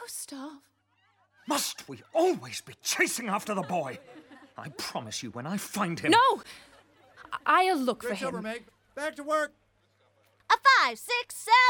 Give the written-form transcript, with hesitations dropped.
Gustav. Must we always be chasing after the boy? I promise you, when I find him... No! I'll look for Bridge him. over, Meg. Back to work. A 5, 6, 7.